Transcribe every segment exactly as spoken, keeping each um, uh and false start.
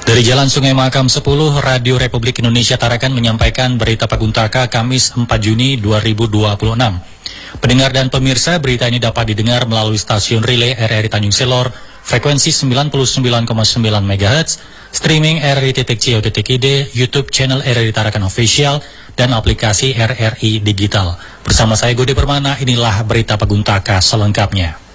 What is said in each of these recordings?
Dari Jalan Sungai Mahakam sepuluh, Radio Republik Indonesia Tarakan menyampaikan berita Paguntaka Kamis empat Juni dua ribu dua puluh enam. Pendengar dan pemirsa, berita ini dapat didengar melalui stasiun relay R R I Tanjung Selor, frekuensi sembilan puluh sembilan koma sembilan megahertz, streaming R R I titik co titik I D, YouTube channel R R I Tarakan Official, dan aplikasi R R I Digital. Bersama saya Gode Permana, inilah berita Paguntaka selengkapnya.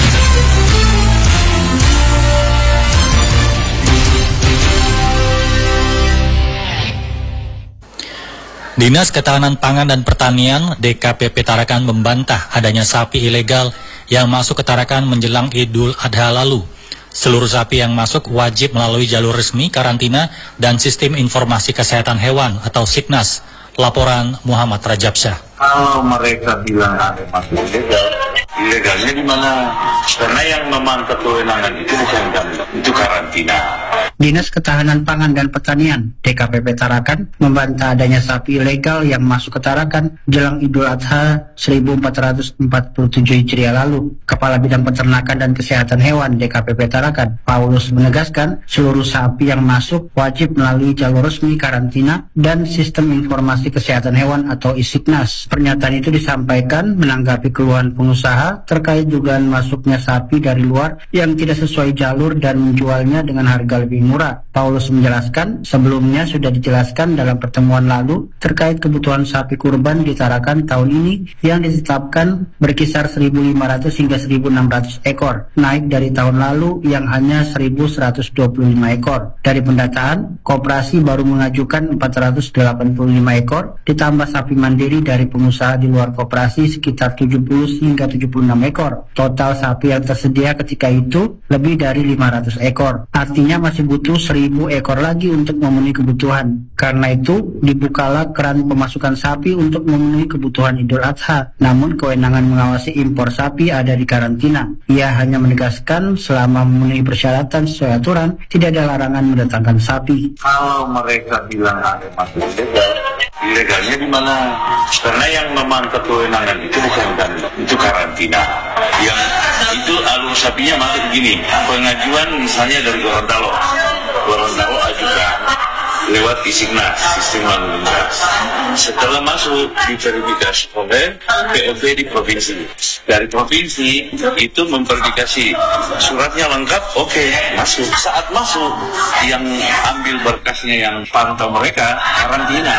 Dinas Ketahanan Pangan dan Pertanian D K P P Tarakan membantah adanya sapi ilegal yang masuk ke Tarakan menjelang Idul Adha lalu. Seluruh sapi yang masuk wajib melalui jalur resmi karantina dan sistem informasi kesehatan hewan atau Siknas. Laporan Muhammad Rajabsyah. Kalau mereka bilang ada masuk ilegal, ilegalnya di mana? Karena yang memantau kewenangan itu bukan kami, itu karantina. Dinas Ketahanan Pangan dan Pertanian D K P P Tarakan membantah adanya sapi ilegal yang masuk ke Tarakan jelang Idul Adha seribu empat ratus empat puluh tujuh Hijriah lalu. Kepala Bidang Peternakan dan Kesehatan Hewan D K P P Tarakan, Paulus, menegaskan seluruh sapi yang masuk wajib melalui jalur resmi karantina dan sistem informasi kesehatan hewan atau Isiknas. Pernyataan itu disampaikan menanggapi keluhan pengusaha terkait dugaan masuknya sapi dari luar yang tidak sesuai jalur dan menjualnya dengan harga lebih murah. Paulus menjelaskan sebelumnya sudah dijelaskan dalam pertemuan lalu terkait kebutuhan sapi kurban di Tarakan tahun ini yang ditetapkan berkisar seribu lima ratus hingga seribu enam ratus ekor, naik dari tahun lalu yang hanya seribu seratus dua puluh lima ekor. Dari pendataan, koperasi baru mengajukan empat ratus delapan puluh lima ekor, ditambah sapi mandiri dari pengusaha di luar koperasi sekitar tujuh puluh hingga tujuh puluh enam ekor. Total sapi yang tersedia ketika itu lebih dari lima ratus ekor. Artinya masih butuh seribu ekor lagi untuk memenuhi kebutuhan. Karena itu, dibukalah keran pemasukan sapi untuk memenuhi kebutuhan Idul Adha. Namun, kewenangan mengawasi impor sapi ada di karantina. Ia hanya menegaskan selama memenuhi persyaratan sesuai aturan, tidak ada larangan mendatangkan sapi. Kalau mereka bilang ada masuk ilegal, ilegalnya di mana? Karena yang memantau kewenangan itu bukan kami, itu karantina. Yang itu alur sapinya masuk begini, pengajuan misalnya dari Gorontalo. Gorontalo ajukan lewat Isiknas, sistem lalu lintas. Setelah masuk diverifikasi oleh P O V di provinsi. Dari provinsi itu memverifikasi suratnya lengkap, oke, okay, masuk. Saat masuk, yang ambil berkasnya yang pantau mereka karantina.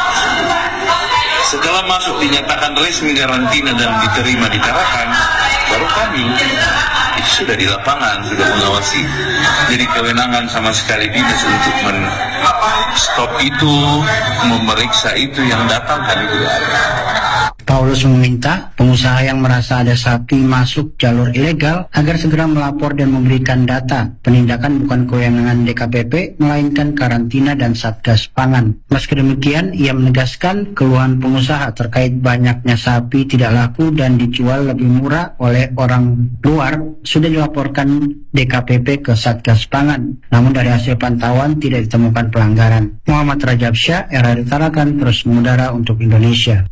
Setelah masuk dinyatakan resmi karantina dan diterima di Tarakan, baru kami itu sudah di lapangan, sudah mengawasi. Jadi kewenangan sama sekali dinas untuk men-stop itu, memeriksa itu yang datang kan itu ada. Paulus meminta pengusaha yang merasa ada sapi masuk jalur ilegal agar segera melapor dan memberikan data. Penindakan bukan kewenangan D K P P, melainkan karantina dan Satgas Pangan. Meski demikian, ia menegaskan keluhan pengusaha terkait banyaknya sapi tidak laku dan dijual lebih murah oleh orang luar sudah dilaporkan D K P P ke Satgas Pangan. Namun dari hasil pantauan tidak ditemukan pelanggaran. Muhammad Rajabsyah, R R I Tarakan, terus mengudara untuk Indonesia.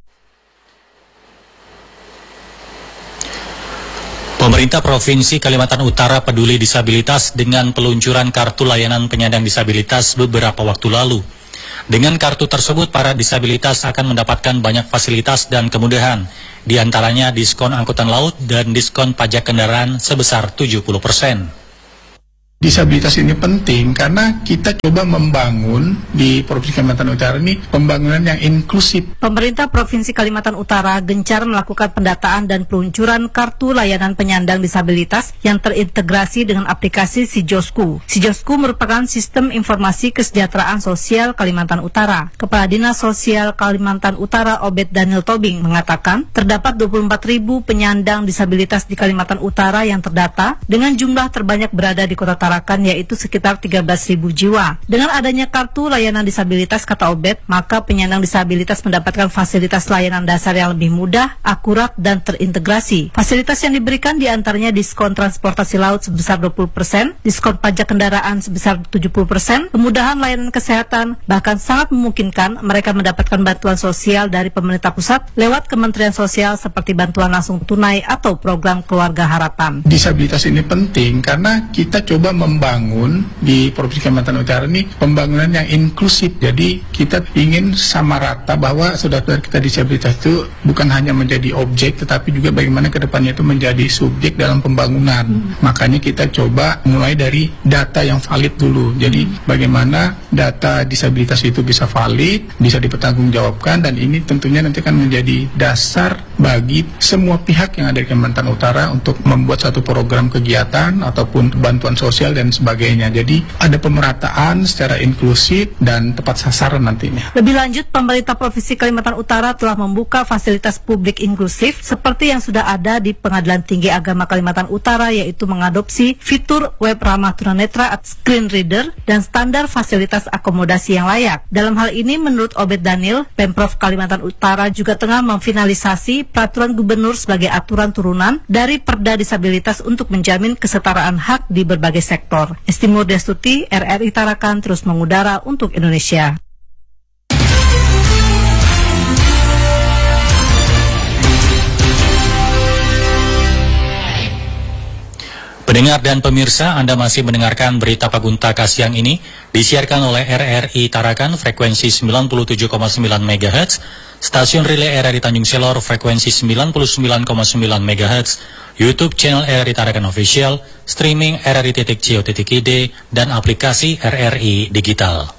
Pemerintah Provinsi Kalimantan Utara peduli disabilitas dengan peluncuran kartu layanan penyandang disabilitas beberapa waktu lalu. Dengan kartu tersebut, para disabilitas akan mendapatkan banyak fasilitas dan kemudahan, di antaranya diskon angkutan laut dan diskon pajak kendaraan sebesar tujuh puluh persen. Disabilitas ini penting karena kita coba membangun di Provinsi Kalimantan Utara ini pembangunan yang inklusif. Pemerintah Provinsi Kalimantan Utara gencar melakukan pendataan dan peluncuran kartu layanan penyandang disabilitas yang terintegrasi dengan aplikasi Sijosku. Sijosku merupakan sistem informasi kesejahteraan sosial Kalimantan Utara. Kepala Dinas Sosial Kalimantan Utara Obed Daniel Tobing mengatakan terdapat dua puluh empat ribu penyandang disabilitas di Kalimantan Utara yang terdata dengan jumlah terbanyak berada di Kota Tarakan, yaitu sekitar tiga belas ribu jiwa. Dengan adanya kartu layanan disabilitas, kata Obed, maka penyandang disabilitas mendapatkan fasilitas layanan dasar yang lebih mudah, akurat, dan terintegrasi. Fasilitas yang diberikan diantaranya diskon transportasi laut sebesar dua puluh persen, diskon pajak kendaraan sebesar tujuh puluh persen, kemudahan layanan kesehatan, bahkan sangat memungkinkan mereka mendapatkan bantuan sosial dari pemerintah pusat lewat Kementerian Sosial seperti bantuan langsung tunai atau program Keluarga Harapan. Disabilitas ini penting karena kita coba membangun di Provinsi Kalimantan Utara ini pembangunan yang inklusif. Jadi kita ingin sama rata bahwa saudara-saudara kita disabilitas itu bukan hanya menjadi objek, tetapi juga bagaimana ke depannya itu menjadi subjek dalam pembangunan. Hmm. Makanya kita coba mulai dari data yang valid dulu. Jadi hmm. bagaimana data disabilitas itu bisa valid, bisa dipertanggungjawabkan, dan ini tentunya nanti akan menjadi dasar bagi semua pihak yang ada di Kalimantan Utara untuk membuat satu program kegiatan ataupun bantuan sosial dan sebagainya. Jadi ada pemerataan secara inklusif dan tepat sasaran nantinya. Lebih lanjut, pemerintah Provinsi Kalimantan Utara telah membuka fasilitas publik inklusif seperti yang sudah ada di Pengadilan Tinggi Agama Kalimantan Utara, yaitu mengadopsi fitur web ramah tunanetra screen reader dan standar fasilitas akomodasi yang layak. Dalam hal ini, menurut Obed Daniel, Pemprov Kalimantan Utara juga tengah memfinalisasi peraturan gubernur sebagai aturan turunan dari Perda Disabilitas untuk menjamin kesetaraan hak di berbagai sektor. Estimur Destuti, R R I Tarakan terus mengudara untuk Indonesia. Pendengar dan pemirsa, Anda masih mendengarkan berita Paguntaka siang ini, disiarkan oleh R R I Tarakan frekuensi sembilan puluh tujuh koma sembilan megahertz, stasiun relay R R I Tanjung Selor frekuensi sembilan puluh sembilan koma sembilan megahertz, YouTube channel R R I Tarakan Official, streaming R R I titik co titik I D, dan aplikasi R R I Digital.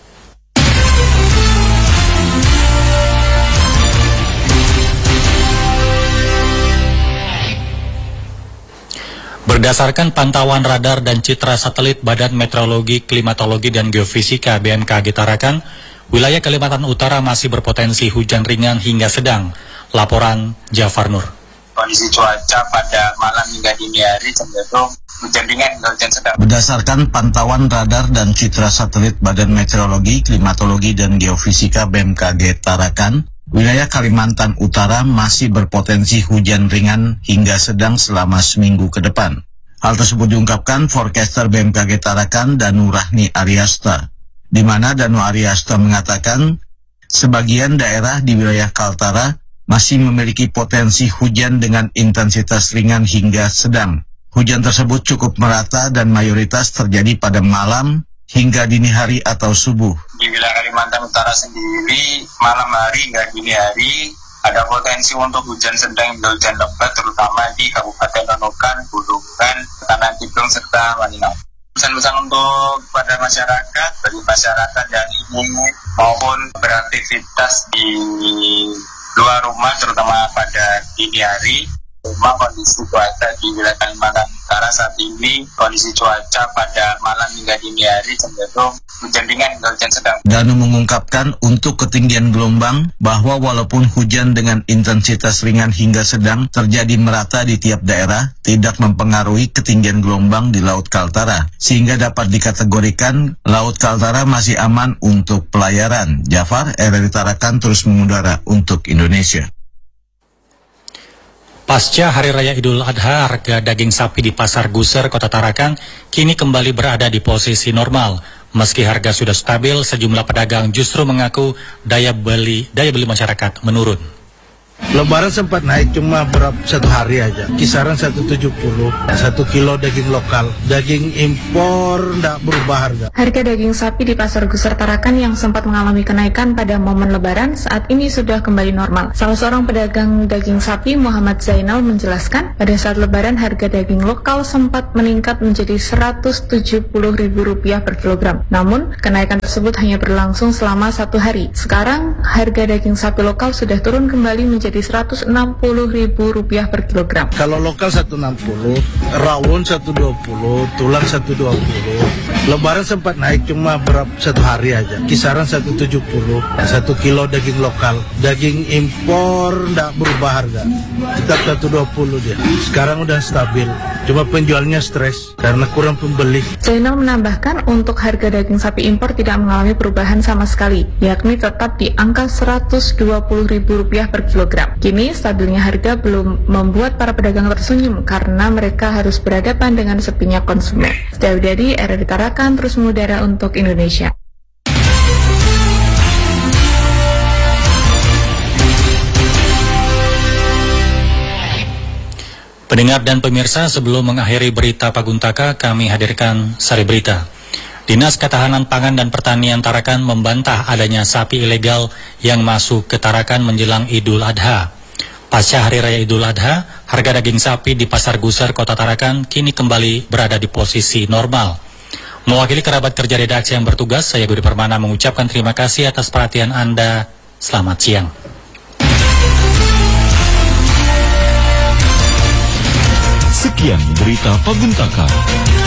Berdasarkan pantauan radar dan citra satelit Badan Meteorologi, Klimatologi, dan Geofisika B M K G Tarakan, wilayah Kalimantan Utara masih berpotensi hujan ringan hingga sedang. Laporan Jafar Nur. Kondisi cuaca pada malam hingga dini hari cenderung hujan ringan hingga hujan sedang. Berdasarkan pantauan radar dan citra satelit Badan Meteorologi, Klimatologi, dan Geofisika B M K G Tarakan, wilayah Kalimantan Utara masih berpotensi hujan ringan hingga sedang selama seminggu ke depan. Hal tersebut diungkapkan forecaster B M K G Tarakan Danu Rahni Ariasta, di mana Danu Ariasta mengatakan sebagian daerah di wilayah Kaltara masih memiliki potensi hujan dengan intensitas ringan hingga sedang. Hujan tersebut cukup merata dan mayoritas terjadi pada malam hingga dini hari atau subuh. Di wilayah Kalimantan Utara sendiri, malam hari hingga dini hari ada potensi untuk hujan sedang hingga hujan lebat, terutama di Kabupaten Nunukan, Bulungan, Tanah Tidung, serta Maninau. Pesan-pesan untuk pada masyarakat, bagi masyarakat yang ingin maupun beraktivitas di luar rumah, terutama pada dini hari, rumah kondisi cuaca di wilayah Kalimantan Utara saat ini, kondisi cuaca pada malam hingga dini hari cenderung hujan ringan hingga hujan sedang. Danu mengungkapkan untuk ketinggian gelombang bahwa walaupun hujan dengan intensitas ringan hingga sedang terjadi merata di tiap daerah, tidak mempengaruhi ketinggian gelombang di Laut Kaltara, sehingga dapat dikategorikan Laut Kaltara masih aman untuk pelayaran. Jafar, R R I Tarakan terus mengudara untuk Indonesia. Pasca Hari Raya Idul Adha, harga daging sapi di Pasar Guser, Kota Tarakan, kini kembali berada di posisi normal. Meski harga sudah stabil, sejumlah pedagang justru mengaku daya beli daya beli masyarakat menurun. Lebaran sempat naik cuma berapa satu hari aja, kisaran seratus tujuh puluh, satu kilo daging lokal. Daging impor tidak berubah harga. Harga daging sapi di Pasar Guser Tarakan yang sempat mengalami kenaikan pada momen Lebaran saat ini sudah kembali normal. Salah seorang pedagang daging sapi, Muhammad Zainal, menjelaskan pada saat Lebaran harga daging lokal sempat meningkat menjadi seratus tujuh puluh ribu rupiah per kilogram. Namun kenaikan tersebut hanya berlangsung selama satu hari. Sekarang harga daging sapi lokal sudah turun kembali menjadi jadi seratus enam puluh ribu rupiah per kilogram. Kalau lokal seratus enam puluh, rawon seratus dua puluh, tulang seratus dua puluh. Lebaran sempat naik cuma berapa satu hari aja, kisaran seratus tujuh puluh, satu kilo daging lokal. Daging impor tidak berubah harga, tetap seratus dua puluh dia. Sekarang udah stabil, cuma penjualnya stres karena kurang pembeli. Zainal menambahkan untuk harga daging sapi impor tidak mengalami perubahan sama sekali, yakni tetap di angka seratus dua puluh ribu rupiah per kilogram. Kini stabilnya harga belum membuat para pedagang tersenyum karena mereka harus berhadapan dengan sepinya konsumen. Setiap dari R R I Tarakan terus mengudara untuk Indonesia. Pendengar dan pemirsa, sebelum mengakhiri berita Paguntaka, kami hadirkan sari berita. Dinas Ketahanan Pangan dan Pertanian Tarakan membantah adanya sapi ilegal yang masuk ke Tarakan menjelang Idul Adha. Pasca Hari Raya Idul Adha, harga daging sapi di Pasar Gusar, Kota Tarakan kini kembali berada di posisi normal. Mewakili kerabat kerja redaksi yang bertugas, saya Budi Permana mengucapkan terima kasih atas perhatian Anda. Selamat siang. Sekian berita Paguntaka.